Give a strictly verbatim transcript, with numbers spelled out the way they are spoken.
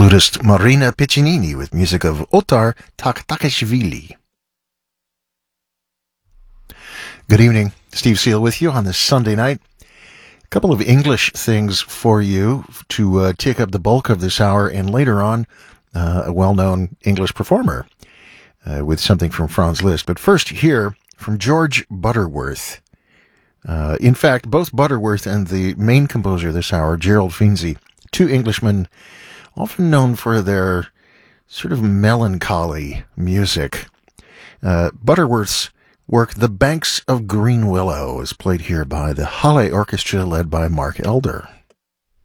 flutist Marina Piccinini with music of Otar Taktakashvili. Good evening, Steve Seal with you on this Sunday night. A couple of English things for you to uh, take up the bulk of this hour, and later on, uh, a well-known English performer uh, with something from Franz Liszt. But first, here from George Butterworth. Uh, in fact, both Butterworth and the main composer this hour, Gerald Finzi, two Englishmen often known for their sort of melancholy music. Uh, Butterworth's work, The Banks of Green Willow, is played here by the Halle Orchestra led by Mark Elder.